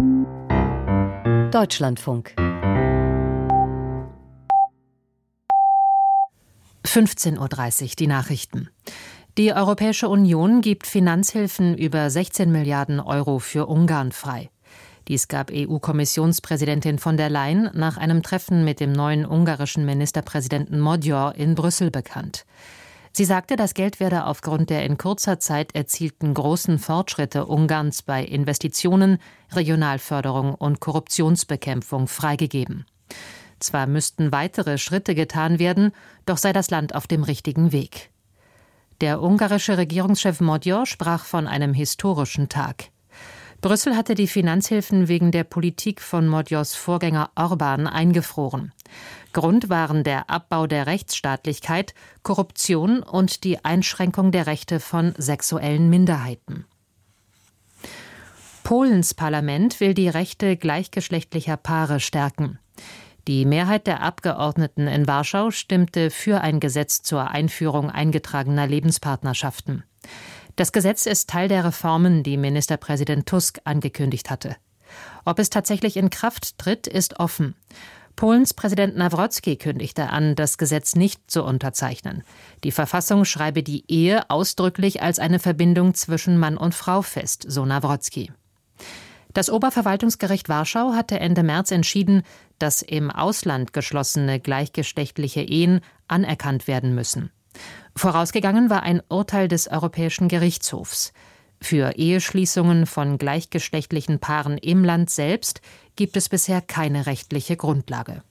Deutschlandfunk 15:30 Uhr, die Nachrichten. Die Europäische Union gibt Finanzhilfen über 16 Milliarden Euro für Ungarn frei. Dies gab EU-Kommissionspräsidentin von der Leyen nach einem Treffen mit dem neuen ungarischen Ministerpräsidenten Magyar in Brüssel bekannt. Sie sagte, das Geld werde aufgrund der in kurzer Zeit erzielten großen Fortschritte Ungarns bei Investitionen, Regionalförderung und Korruptionsbekämpfung freigegeben. Zwar müssten weitere Schritte getan werden, doch sei das Land auf dem richtigen Weg. Der ungarische Regierungschef Magyar sprach von einem historischen Tag. Brüssel hatte die Finanzhilfen wegen der Politik von Magyars Vorgänger Orbán eingefroren. Grund waren der Abbau der Rechtsstaatlichkeit, Korruption und die Einschränkung der Rechte von sexuellen Minderheiten. Polens Parlament will die Rechte gleichgeschlechtlicher Paare stärken. Die Mehrheit der Abgeordneten in Warschau stimmte für ein Gesetz zur Einführung eingetragener Lebenspartnerschaften. Das Gesetz ist Teil der Reformen, die Ministerpräsident Tusk angekündigt hatte. Ob es tatsächlich in Kraft tritt, ist offen. Polens Präsident Nawrocki kündigte an, das Gesetz nicht zu unterzeichnen. Die Verfassung schreibe die Ehe ausdrücklich als eine Verbindung zwischen Mann und Frau fest, so Nawrocki. Das Oberverwaltungsgericht Warschau hatte Ende März entschieden, dass im Ausland geschlossene gleichgeschlechtliche Ehen anerkannt werden müssen. Vorausgegangen war ein Urteil des Europäischen Gerichtshofs. Für Eheschließungen von gleichgeschlechtlichen Paaren im Land selbst gibt es bisher keine rechtliche Grundlage.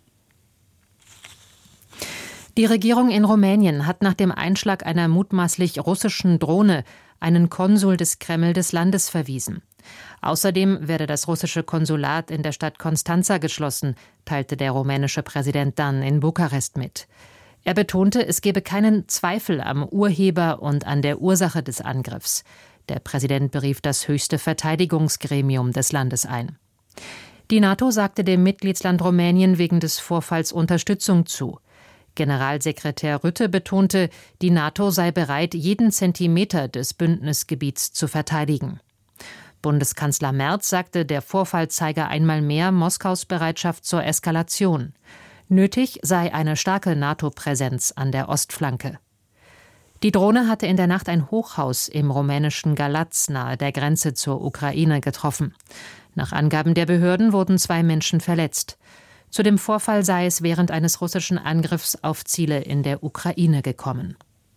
Die Regierung in Rumänien hat nach dem Einschlag einer mutmaßlich russischen Drohne einen Konsul des Kreml des Landes verwiesen. Außerdem werde das russische Konsulat in der Stadt Constanța geschlossen, teilte der rumänische Präsident dann in Bukarest mit. Er betonte, es gebe keinen Zweifel am Urheber und an der Ursache des Angriffs. Der Präsident berief das höchste Verteidigungsgremium des Landes ein. Die NATO sagte dem Mitgliedsland Rumänien wegen des Vorfalls Unterstützung zu. Generalsekretär Rutte betonte, die NATO sei bereit, jeden Zentimeter des Bündnisgebiets zu verteidigen. Bundeskanzler Merz sagte, der Vorfall zeige einmal mehr Moskaus Bereitschaft zur Eskalation. Nötig sei eine starke NATO-Präsenz an der Ostflanke. Die Drohne hatte in der Nacht ein Hochhaus im rumänischen Galați nahe der Grenze zur Ukraine getroffen. Nach Angaben der Behörden wurden 2 Menschen verletzt. Zu dem Vorfall sei es während eines russischen Angriffs auf Ziele in der Ukraine gekommen.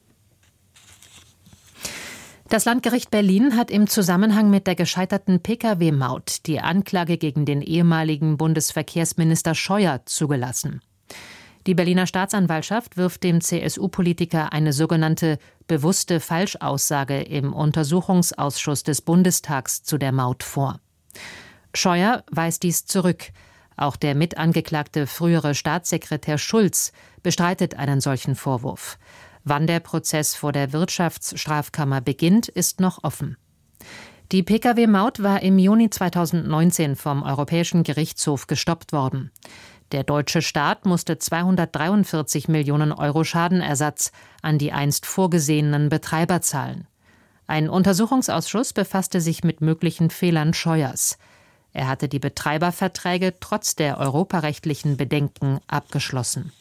Das Landgericht Berlin hat im Zusammenhang mit der gescheiterten Pkw-Maut die Anklage gegen den ehemaligen Bundesverkehrsminister Scheuer zugelassen. Die Berliner Staatsanwaltschaft wirft dem CSU-Politiker eine sogenannte bewusste Falschaussage im Untersuchungsausschuss des Bundestags zu der Maut vor. Scheuer weist dies zurück. Auch der mitangeklagte frühere Staatssekretär Schulz bestreitet einen solchen Vorwurf. Wann der Prozess vor der Wirtschaftsstrafkammer beginnt, ist noch offen. Die Pkw-Maut war im Juni 2019 vom Europäischen Gerichtshof gestoppt worden. Der deutsche Staat musste 243 Millionen Euro Schadenersatz an die einst vorgesehenen Betreiber zahlen. Ein Untersuchungsausschuss befasste sich mit möglichen Fehlern Scheuers. Er hatte die Betreiberverträge trotz der europarechtlichen Bedenken abgeschlossen.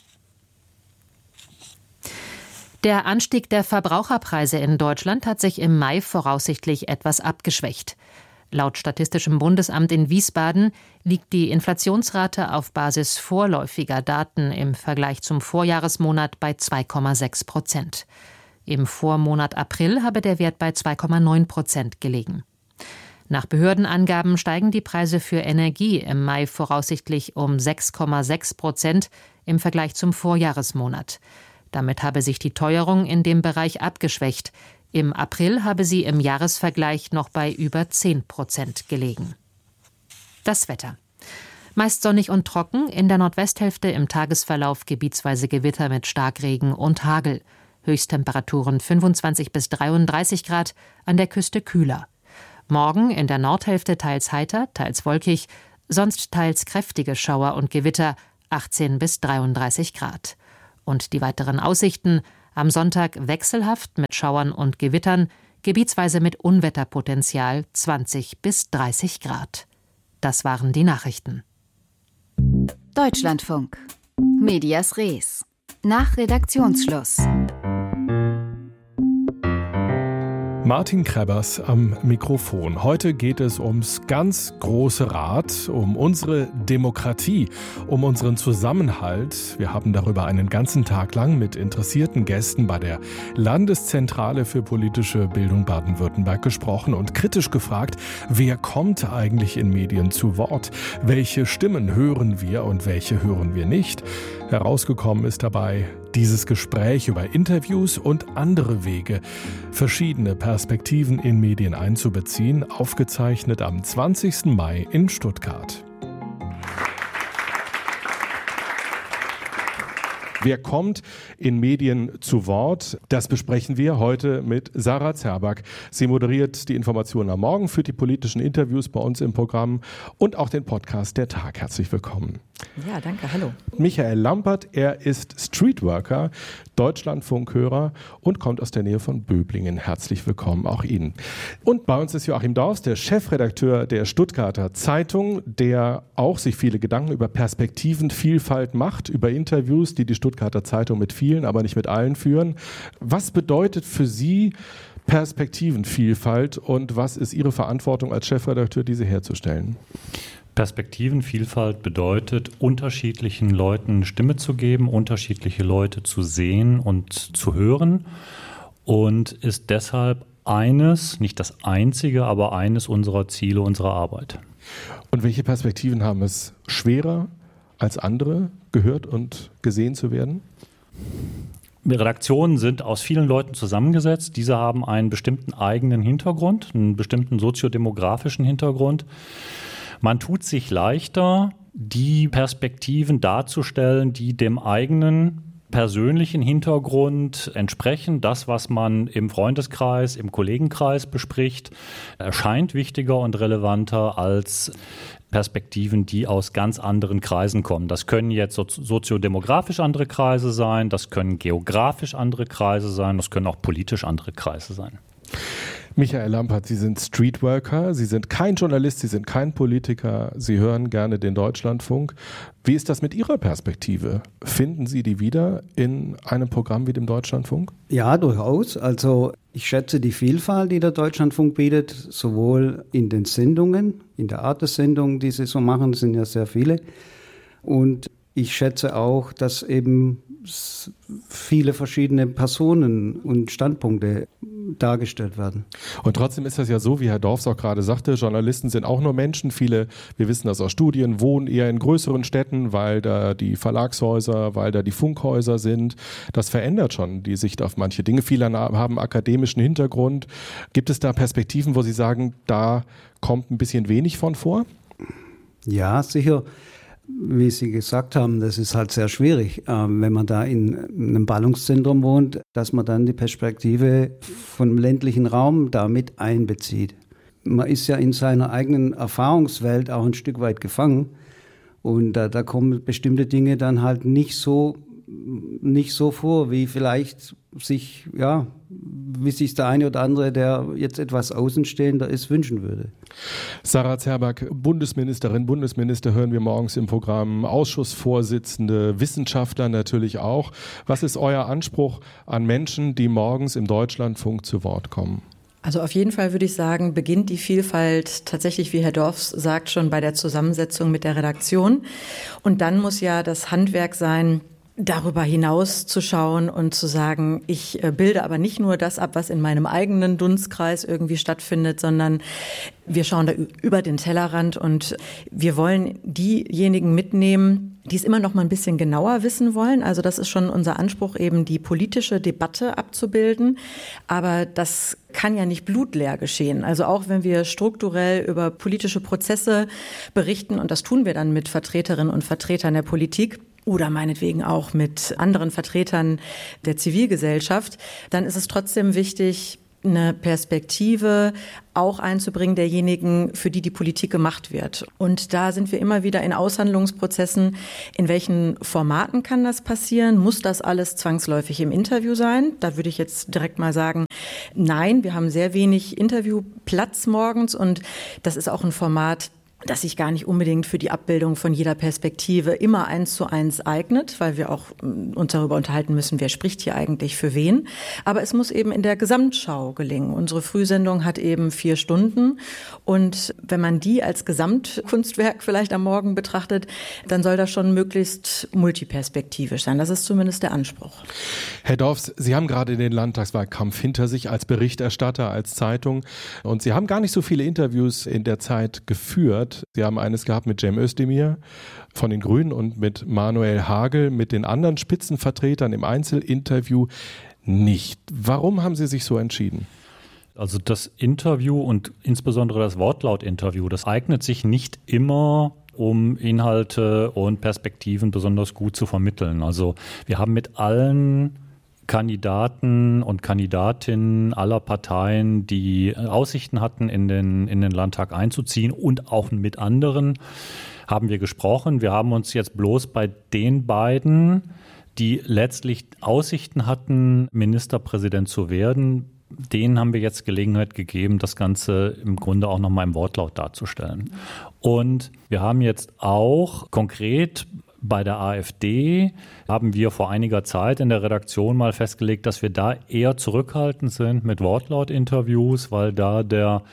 Der Anstieg der Verbraucherpreise in Deutschland hat sich im Mai voraussichtlich etwas abgeschwächt. Laut Statistischem Bundesamt in Wiesbaden liegt die Inflationsrate auf Basis vorläufiger Daten im Vergleich zum Vorjahresmonat bei 2,6%. Im Vormonat April habe der Wert bei 2,9% gelegen. Nach Behördenangaben steigen die Preise für Energie im Mai voraussichtlich um 6,6% im Vergleich zum Vorjahresmonat. Damit habe sich die Teuerung in dem Bereich abgeschwächt. Im April habe sie im Jahresvergleich noch bei über 10% gelegen. Das Wetter. Meist sonnig und trocken, in der Nordwesthälfte im Tagesverlauf gebietsweise Gewitter mit Starkregen und Hagel. Höchsttemperaturen 25 bis 33 Grad, an der Küste kühler. Morgen in der Nordhälfte teils heiter, teils wolkig, sonst teils kräftige Schauer und Gewitter, 18 bis 33 Grad. Und die weiteren Aussichten: am Sonntag wechselhaft mit Schauern und Gewittern, gebietsweise mit Unwetterpotenzial 20 bis 30 Grad. Das waren die Nachrichten. Deutschlandfunk. Medias Res. Nach Redaktionsschluss. Martin Krebbers am Mikrofon. Heute geht es ums ganz große Rad, um unsere Demokratie, um unseren Zusammenhalt. Wir haben darüber einen ganzen Tag lang mit interessierten Gästen bei der Landeszentrale für politische Bildung Baden-Württemberg gesprochen und kritisch gefragt, wer kommt eigentlich in Medien zu Wort? Welche Stimmen hören wir und welche hören wir nicht? Herausgekommen ist dabei dieses Gespräch über Interviews und andere Wege, verschiedene Perspektiven in Medien einzubeziehen, aufgezeichnet am 20. Mai in Stuttgart. Wer kommt in Medien zu Wort? Das besprechen wir heute mit Sarah Zerback. Sie moderiert die Informationen am Morgen, führt die politischen Interviews bei uns im Programm und auch den Podcast Der Tag. Herzlich willkommen. Ja, danke. Hallo. Michael Lampert, er ist Streetworker, Deutschlandfunkhörer und kommt aus der Nähe von Böblingen. Herzlich willkommen auch Ihnen. Und bei uns ist Joachim Daus, der Chefredakteur der Stuttgarter Zeitung, der auch sich viele Gedanken über Perspektivenvielfalt macht, über Interviews, die Stuttgarter Zeitung mit vielen, aber nicht mit allen führen. Was bedeutet für Sie Perspektivenvielfalt und was ist Ihre Verantwortung als Chefredakteur, diese herzustellen? Perspektivenvielfalt bedeutet, unterschiedlichen Leuten Stimme zu geben, unterschiedliche Leute zu sehen und zu hören und ist deshalb eines, nicht das einzige, aber eines unserer Ziele unserer Arbeit. Und welche Perspektiven haben es schwerer als andere, gehört und gesehen zu werden? Die Redaktionen sind aus vielen Leuten zusammengesetzt. Diese haben einen bestimmten eigenen Hintergrund, einen bestimmten soziodemografischen Hintergrund. Man tut sich leichter, die Perspektiven darzustellen, die dem eigenen persönlichen Hintergrund entsprechen. Das, was man im Freundeskreis, im Kollegenkreis bespricht, erscheint wichtiger und relevanter als Perspektiven, die aus ganz anderen Kreisen kommen. Das können jetzt soziodemografisch andere Kreise sein, das können geografisch andere Kreise sein, das können auch politisch andere Kreise sein. Michael Lampert, Sie sind Streetworker, Sie sind kein Journalist, Sie sind kein Politiker, Sie hören gerne den Deutschlandfunk. Wie ist das mit Ihrer Perspektive? Finden Sie die wieder in einem Programm wie dem Deutschlandfunk? Ja, durchaus. Also ich schätze die Vielfalt, die der Deutschlandfunk bietet, sowohl in den Sendungen, in der Art der Sendungen, die sie so machen, sind ja sehr viele. Und ich schätze auch, dass eben viele verschiedene Personen und Standpunkte dargestellt werden. Und trotzdem ist das ja so, wie Herr Dorfs auch gerade sagte, Journalisten sind auch nur Menschen. Viele, wir wissen das aus Studien, wohnen eher in größeren Städten, weil da die Verlagshäuser, weil da die Funkhäuser sind. Das verändert schon die Sicht auf manche Dinge. Viele haben akademischen Hintergrund. Gibt es da Perspektiven, wo Sie sagen, da kommt ein bisschen wenig von vor? Ja, sicher. Wie Sie gesagt haben, das ist halt sehr schwierig, wenn man da in einem Ballungszentrum wohnt, dass man dann die Perspektive vom ländlichen Raum da mit einbezieht. Man ist ja in seiner eigenen Erfahrungswelt auch ein Stück weit gefangen und da kommen bestimmte Dinge dann halt nicht so vor, wie vielleicht wie sich der eine oder andere, der jetzt etwas Außenstehender ist, wünschen würde. Sarah Zerback, Bundesminister hören wir morgens im Programm, Ausschussvorsitzende, Wissenschaftler natürlich auch. Was ist euer Anspruch an Menschen, die morgens im Deutschlandfunk zu Wort kommen? Also auf jeden Fall würde ich sagen, beginnt die Vielfalt tatsächlich, wie Herr Dorfs sagt, schon bei der Zusammensetzung mit der Redaktion. Und dann muss ja das Handwerk sein, darüber hinaus zu schauen und zu sagen, ich bilde aber nicht nur das ab, was in meinem eigenen Dunstkreis irgendwie stattfindet, sondern wir schauen da über den Tellerrand und wir wollen diejenigen mitnehmen, die es immer noch mal ein bisschen genauer wissen wollen. Also das ist schon unser Anspruch, eben die politische Debatte abzubilden. Aber das kann ja nicht blutleer geschehen. Also auch wenn wir strukturell über politische Prozesse berichten, und das tun wir dann mit Vertreterinnen und Vertretern der Politik, oder meinetwegen auch mit anderen Vertretern der Zivilgesellschaft, dann ist es trotzdem wichtig, eine Perspektive auch einzubringen derjenigen, für die die Politik gemacht wird. Und da sind wir immer wieder in Aushandlungsprozessen. In welchen Formaten kann das passieren? Muss das alles zwangsläufig im Interview sein? Da würde ich jetzt direkt mal sagen, nein, wir haben sehr wenig Interviewplatz morgens und das ist auch ein Format, das sich gar nicht unbedingt für die Abbildung von jeder Perspektive immer 1:1 eignet, weil wir auch uns darüber unterhalten müssen, wer spricht hier eigentlich für wen. Aber es muss eben in der Gesamtschau gelingen. Unsere Frühsendung hat eben 4 Stunden und wenn man die als Gesamtkunstwerk vielleicht am Morgen betrachtet, dann soll das schon möglichst multiperspektivisch sein. Das ist zumindest der Anspruch. Herr Dorfs, Sie haben gerade den Landtagswahlkampf hinter sich als Berichterstatter, als Zeitung und Sie haben gar nicht so viele Interviews in der Zeit geführt. Sie haben eines gehabt mit Cem Özdemir von den Grünen und mit Manuel Hagel, mit den anderen Spitzenvertretern im Einzelinterview nicht. Warum haben Sie sich so entschieden? Also das Interview und insbesondere das Wortlaut-Interview, das eignet sich nicht immer, um Inhalte und Perspektiven besonders gut zu vermitteln. Also wir haben mit allen Kandidaten und Kandidatinnen aller Parteien, die Aussichten hatten, in den Landtag einzuziehen und auch mit anderen, haben wir gesprochen. Wir haben uns jetzt bloß bei den beiden, die letztlich Aussichten hatten, Ministerpräsident zu werden, denen haben wir jetzt Gelegenheit gegeben, das Ganze im Grunde auch nochmal im Wortlaut darzustellen. Und wir haben jetzt auch konkret bei der AfD haben wir vor einiger Zeit in der Redaktion mal festgelegt, dass wir da eher zurückhaltend sind mit Wortlaut-Interviews, weil da der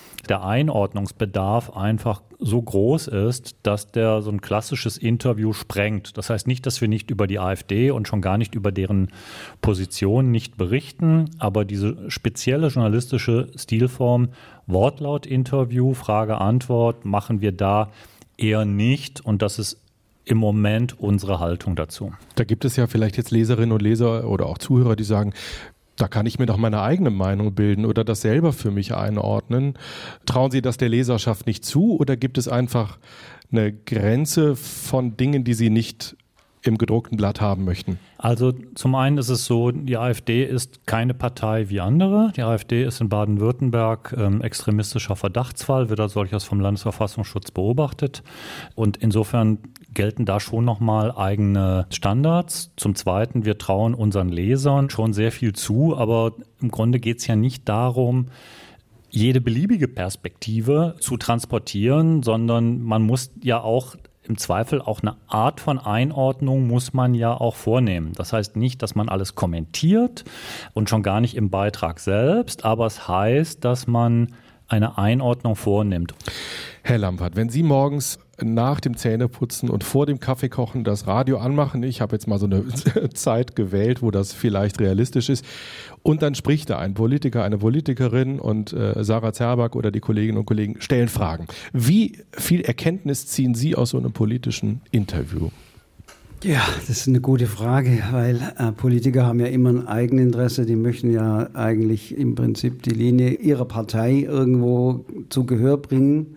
Einordnungsbedarf einfach so groß ist, dass der so ein klassisches Interview sprengt. Das heißt nicht, dass wir nicht über die AfD und schon gar nicht über deren Position nicht berichten, aber diese spezielle journalistische Stilform Wortlaut-Interview, Frage-Antwort machen wir da eher nicht und das ist im Moment unsere Haltung dazu. Da gibt es ja vielleicht jetzt Leserinnen und Leser oder auch Zuhörer, die sagen, da kann ich mir doch meine eigene Meinung bilden oder das selber für mich einordnen. Trauen Sie das der Leserschaft nicht zu oder gibt es einfach eine Grenze von Dingen, die Sie nicht im gedruckten Blatt haben möchten? Also zum einen ist es so, die AfD ist keine Partei wie andere. Die AfD ist in Baden-Württemberg extremistischer Verdachtsfall, wird als solches vom Landesverfassungsschutz beobachtet. Und insofern gelten da schon nochmal eigene Standards. Zum Zweiten, wir trauen unseren Lesern schon sehr viel zu, aber im Grunde geht es ja nicht darum, jede beliebige Perspektive zu transportieren, sondern man muss ja auch im Zweifel auch eine Art von Einordnung muss man ja auch vornehmen. Das heißt nicht, dass man alles kommentiert und schon gar nicht im Beitrag selbst, aber es heißt, dass man eine Einordnung vornimmt. Herr Lampert, wenn Sie morgens nach dem Zähneputzen und vor dem Kaffeekochen das Radio anmachen, ich habe jetzt mal so eine Zeit gewählt, wo das vielleicht realistisch ist, und dann spricht da ein Politiker, eine Politikerin und Sarah Zerback oder die Kolleginnen und Kollegen stellen Fragen. Wie viel Erkenntnis ziehen Sie aus so einem politischen Interview? Ja, das ist eine gute Frage, weil Politiker haben ja immer ein Eigeninteresse. Die möchten ja eigentlich im Prinzip die Linie ihrer Partei irgendwo zu Gehör bringen.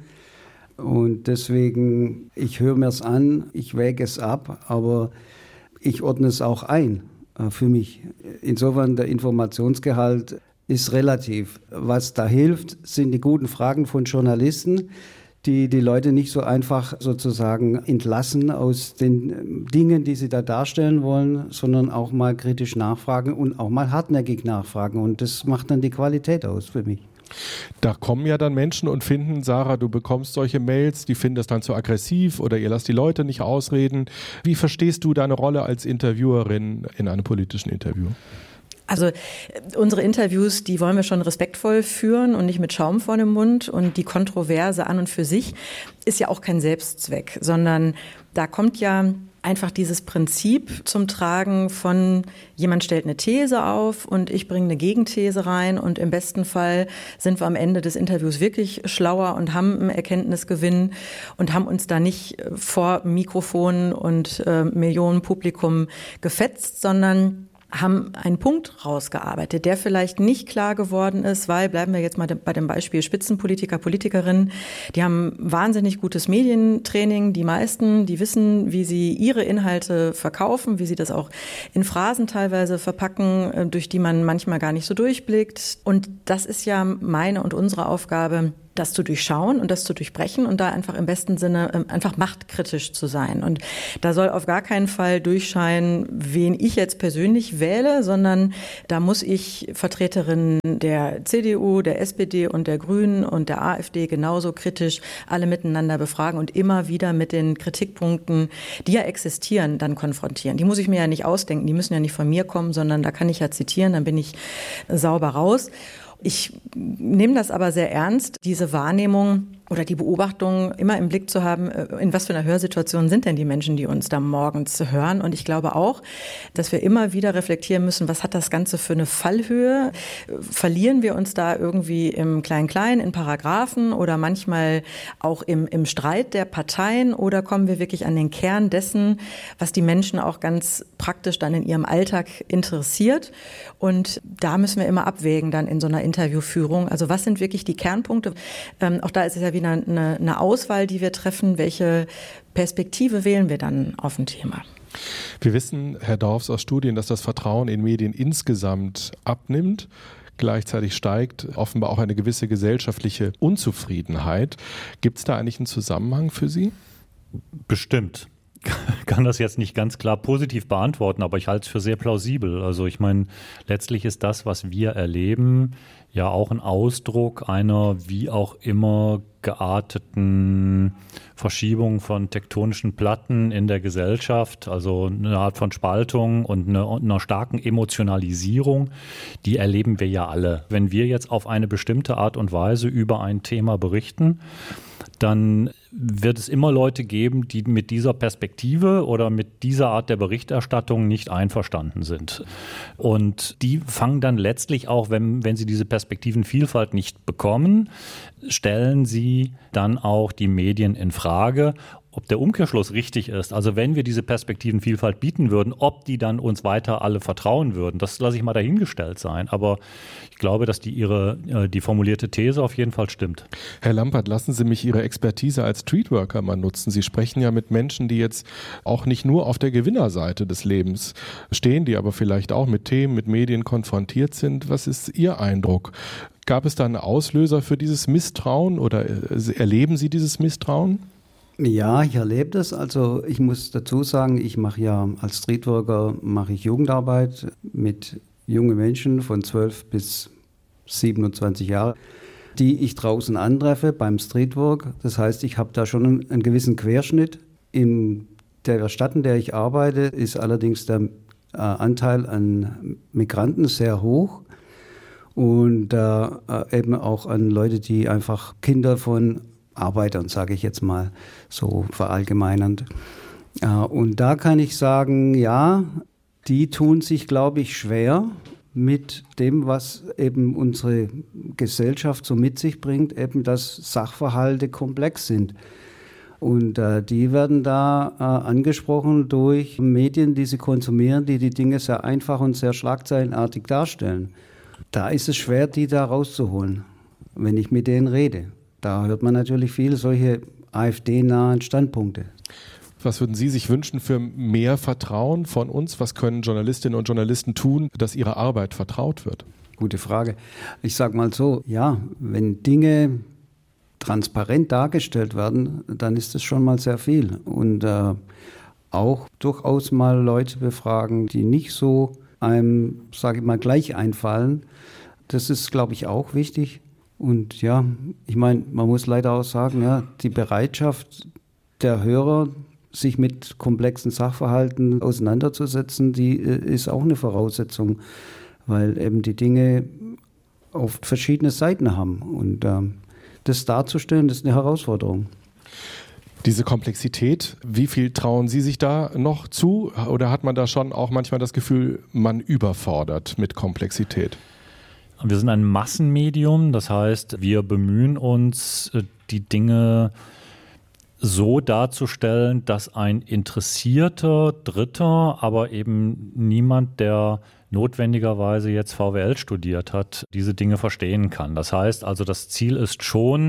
Und deswegen, ich höre mir es an, ich wäge es ab, aber ich ordne es auch ein für mich. Insofern der Informationsgehalt ist relativ. Was da hilft, sind die guten Fragen von Journalisten, die die Leute nicht so einfach sozusagen entlassen aus den Dingen, die sie da darstellen wollen, sondern auch mal kritisch nachfragen und auch mal hartnäckig nachfragen. Und das macht dann die Qualität aus für mich. Da kommen ja dann Menschen und finden, Sarah, du bekommst solche Mails, die finden das dann zu aggressiv oder ihr lasst die Leute nicht ausreden. Wie verstehst du deine Rolle als Interviewerin in einem politischen Interview? Also unsere Interviews, die wollen wir schon respektvoll führen und nicht mit Schaum vor dem Mund. Und die Kontroverse an und für sich ist ja auch kein Selbstzweck, sondern da kommt ja einfach dieses Prinzip zum Tragen von jemand stellt eine These auf und ich bringe eine Gegenthese rein und im besten Fall sind wir am Ende des Interviews wirklich schlauer und haben einen Erkenntnisgewinn und haben uns da nicht vor Mikrofonen und Millionen Publikum gefetzt, sondern haben einen Punkt rausgearbeitet, der vielleicht nicht klar geworden ist, weil, bleiben wir jetzt mal bei dem Beispiel Spitzenpolitiker, Politikerinnen, die haben wahnsinnig gutes Medientraining, die meisten, die wissen, wie sie ihre Inhalte verkaufen, wie sie das auch in Phrasen teilweise verpacken, durch die man manchmal gar nicht so durchblickt. Und das ist ja meine und unsere Aufgabe, das zu durchschauen und das zu durchbrechen und da einfach im besten Sinne einfach machtkritisch zu sein. Und da soll auf gar keinen Fall durchscheinen, wen ich jetzt persönlich wähle, sondern da muss ich Vertreterinnen der CDU, der SPD und der Grünen und der AfD genauso kritisch alle miteinander befragen und immer wieder mit den Kritikpunkten, die ja existieren, dann konfrontieren. Die muss ich mir ja nicht ausdenken, die müssen ja nicht von mir kommen, sondern da kann ich ja zitieren, dann bin ich sauber raus. Ich nehme das aber sehr ernst, diese Wahrnehmung oder die Beobachtung immer im Blick zu haben, in was für einer Hörsituation sind denn die Menschen, die uns da morgens hören. Und ich glaube auch, dass wir immer wieder reflektieren müssen, was hat das Ganze für eine Fallhöhe? Verlieren wir uns da irgendwie im Klein-Klein, in Paragraphen oder manchmal auch im Streit der Parteien oder kommen wir wirklich an den Kern dessen, was die Menschen auch ganz praktisch dann in ihrem Alltag interessiert? Und da müssen wir immer abwägen dann in so einer Interviewführung. Also was sind wirklich die Kernpunkte? Auch da ist es ja wieder eine Auswahl, die wir treffen. Welche Perspektive wählen wir dann auf ein Thema? Wir wissen, Herr Dorfs, aus Studien, dass das Vertrauen in Medien insgesamt abnimmt. Gleichzeitig steigt offenbar auch eine gewisse gesellschaftliche Unzufriedenheit. Gibt es da eigentlich einen Zusammenhang für Sie? Bestimmt. Ich kann das jetzt nicht ganz klar positiv beantworten, aber ich halte es für sehr plausibel. Also ich meine, letztlich ist das, was wir erleben, ja auch ein Ausdruck einer wie auch immer gearteten Verschiebung von tektonischen Platten in der Gesellschaft, also eine Art von Spaltung und einer starken Emotionalisierung, die erleben wir ja alle. Wenn wir jetzt auf eine bestimmte Art und Weise über ein Thema berichten, dann wird es immer Leute geben, die mit dieser Perspektive oder mit dieser Art der Berichterstattung nicht einverstanden sind. Und die fangen dann letztlich auch, wenn sie diese Perspektivenvielfalt nicht bekommen, stellen sie dann auch die Medien in Frage, ob der Umkehrschluss richtig ist. Also wenn wir diese Perspektivenvielfalt bieten würden, ob die dann uns weiter alle vertrauen würden, das lasse ich mal dahingestellt sein. Aber ich glaube, dass die formulierte These auf jeden Fall stimmt. Herr Lampert, lassen Sie mich Ihre Expertise als Streetworker mal nutzen. Sie sprechen ja mit Menschen, die jetzt auch nicht nur auf der Gewinnerseite des Lebens stehen, die aber vielleicht auch mit Themen, mit Medien konfrontiert sind. Was ist Ihr Eindruck? Gab es da einen Auslöser für dieses Misstrauen oder erleben Sie dieses Misstrauen? Ja, ich erlebe das. Also ich muss dazu sagen, ich mache ja als Streetworker Jugendarbeit mit jungen Menschen von 12 bis 27 Jahren, die ich draußen antreffe beim Streetwork. Das heißt, ich habe da schon einen gewissen Querschnitt. In der Stadt, in der ich arbeite, ist allerdings der Anteil an Migranten sehr hoch und eben auch an Leute, die einfach Kinder von Arbeitern, sage ich jetzt mal so verallgemeinernd. Und da kann ich sagen, ja, die tun sich, glaube ich, schwer mit dem, was eben unsere Gesellschaft so mit sich bringt, eben dass Sachverhalte komplex sind. Und die werden da angesprochen durch Medien, die sie konsumieren, die Dinge sehr einfach und sehr schlagzeilenartig darstellen. Da ist es schwer, die da rauszuholen, wenn ich mit denen rede. Da hört man natürlich viel solche AfD-nahen Standpunkte. Was würden Sie sich wünschen für mehr Vertrauen von uns? Was können Journalistinnen und Journalisten tun, dass ihre Arbeit vertraut wird? Gute Frage. Ich sage mal so, ja, wenn Dinge transparent dargestellt werden, dann ist das schon mal sehr viel. Und auch durchaus mal Leute befragen, die nicht so einem, sage ich mal, gleich einfallen. Das ist, glaube ich, auch wichtig. Und ja, ich meine, man muss leider auch sagen, ja, die Bereitschaft der Hörer, sich mit komplexen Sachverhalten auseinanderzusetzen, die ist auch eine Voraussetzung, weil eben die Dinge oft verschiedene Seiten haben. Und das darzustellen, das ist eine Herausforderung. Diese Komplexität, wie viel trauen Sie sich da noch zu? Oder hat man da schon auch manchmal das Gefühl, man überfordert mit Komplexität? Wir sind ein Massenmedium, das heißt, wir bemühen uns, die Dinge so darzustellen, dass ein interessierter Dritter, aber eben niemand, der notwendigerweise jetzt VWL studiert hat, diese Dinge verstehen kann. Das heißt also, das Ziel ist schon,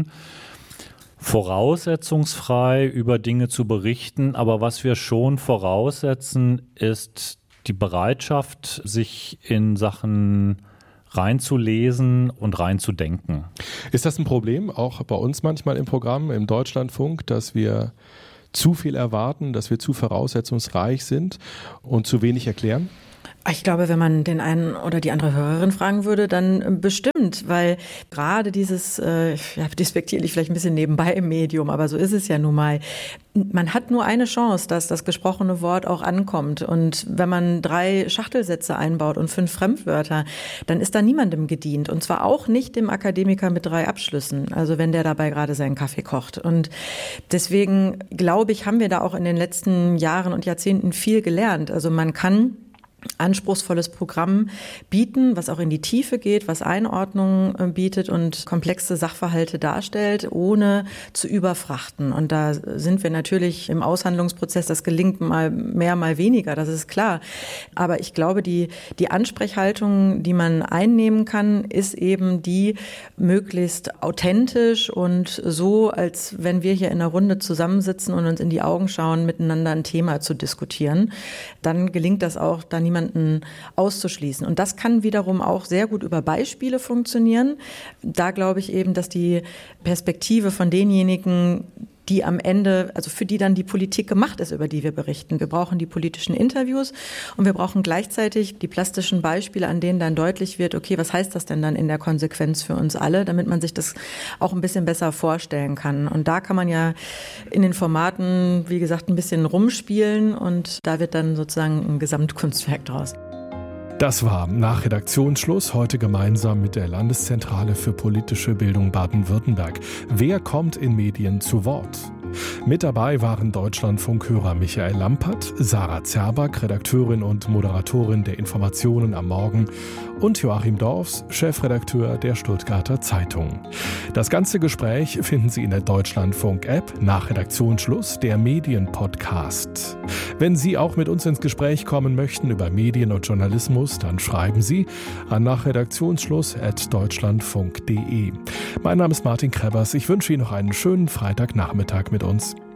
voraussetzungsfrei über Dinge zu berichten, aber was wir schon voraussetzen, ist die Bereitschaft, sich in Sachen reinzulesen und reinzudenken. Ist das ein Problem, auch bei uns manchmal im Programm, im Deutschlandfunk, dass wir zu viel erwarten, dass wir zu voraussetzungsreich sind und zu wenig erklären? Ich glaube, wenn man den einen oder die andere Hörerin fragen würde, dann bestimmt, weil gerade dieses, despektierlich vielleicht ein bisschen nebenbei im Medium, aber so ist es ja nun mal. Man hat nur eine Chance, dass das gesprochene Wort auch ankommt. Und wenn man 3 Schachtelsätze einbaut und 5 Fremdwörter, dann ist da niemandem gedient. Und zwar auch nicht dem Akademiker mit 3 Abschlüssen, also wenn der dabei gerade seinen Kaffee kocht. Und deswegen, glaube ich, haben wir da auch in den letzten Jahren und Jahrzehnten viel gelernt. Also man kann anspruchsvolles Programm bieten, was auch in die Tiefe geht, was Einordnung bietet und komplexe Sachverhalte darstellt, ohne zu überfrachten. Und da sind wir natürlich im Aushandlungsprozess, das gelingt mal mehr, mal weniger, das ist klar. Aber ich glaube, die Ansprechhaltung, die man einnehmen kann, ist eben die möglichst authentisch und so, als wenn wir hier in einer Runde zusammensitzen und uns in die Augen schauen, miteinander ein Thema zu diskutieren. Dann gelingt das auch, da niemanden auszuschließen. Und das kann wiederum auch sehr gut über Beispiele funktionieren. Da glaube ich eben, dass die Perspektive von denjenigen, die am Ende, also für die dann die Politik gemacht ist, über die wir berichten. Wir brauchen die politischen Interviews und wir brauchen gleichzeitig die plastischen Beispiele, an denen dann deutlich wird, okay, was heißt das denn dann in der Konsequenz für uns alle, damit man sich das auch ein bisschen besser vorstellen kann. Und da kann man ja in den Formaten, wie gesagt, ein bisschen rumspielen und da wird dann sozusagen ein Gesamtkunstwerk draus. Das war nach Redaktionsschluss heute gemeinsam mit der Landeszentrale für politische Bildung Baden-Württemberg. Wer kommt in Medien zu Wort? Mit dabei waren Deutschlandfunkhörer Michael Lampert, Sarah Zerback, Redakteurin und Moderatorin der Informationen am Morgen und Joachim Dorfs, Chefredakteur der Stuttgarter Zeitung. Das ganze Gespräch finden Sie in der Deutschlandfunk-App nach Redaktionsschluss, der Medienpodcast. Wenn Sie auch mit uns ins Gespräch kommen möchten über Medien und Journalismus, dann schreiben Sie an nachredaktionsschluss@deutschlandfunk.de. Mein Name ist Martin Krebers. Ich wünsche Ihnen noch einen schönen Freitagnachmittag mit uns.